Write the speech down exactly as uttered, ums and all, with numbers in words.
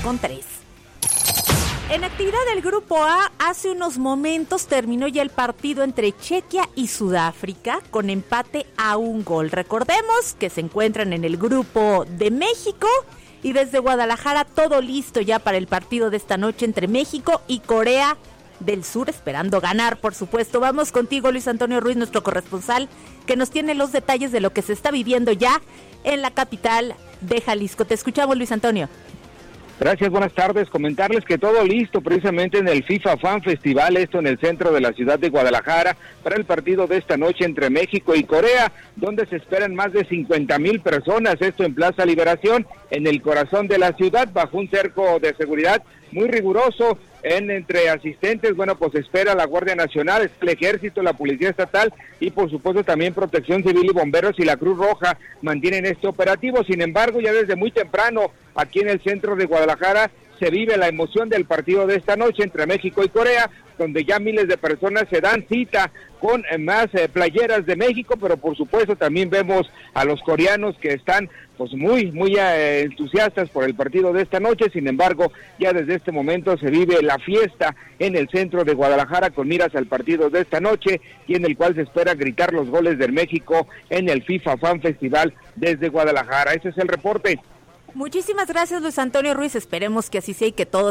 con tres. En actividad del Grupo A, hace unos momentos terminó ya el partido entre Chequia y Sudáfrica con empate a un gol. Recordemos que se encuentran en el Grupo de México y desde Guadalajara todo listo ya para el partido de esta noche entre México y Corea del Sur, esperando ganar, por supuesto. Vamos contigo, Luis Antonio Ruiz, nuestro corresponsal, que nos tiene los detalles de lo que se está viviendo ya en la capital de Jalisco. Te escuchamos, Luis Antonio. Gracias, buenas tardes. Comentarles que todo listo precisamente en el FIFA Fan Festival, esto en el centro de la ciudad de Guadalajara, para el partido de esta noche entre México y Corea, donde se esperan más de cincuenta mil personas, esto en Plaza Liberación, en el corazón de la ciudad, bajo un cerco de seguridad muy riguroso. En entre asistentes, bueno, pues espera la Guardia Nacional, el Ejército, la Policía Estatal y por supuesto también Protección Civil y Bomberos y la Cruz Roja mantienen este operativo. Sin embargo, ya desde muy temprano aquí en el centro de Guadalajara se vive la emoción del partido de esta noche entre México y Corea, donde ya miles de personas se dan cita con eh, más eh, playeras de México, pero por supuesto también vemos a los coreanos que están pues muy, muy eh, entusiastas por el partido de esta noche. Sin embargo, ya desde este momento se vive la fiesta en el centro de Guadalajara con miras al partido de esta noche y en el cual se espera gritar los goles del México en el FIFA Fan Festival desde Guadalajara. Ese es el reporte. Muchísimas gracias, Luis Antonio Ruiz. Esperemos que así sea y que todo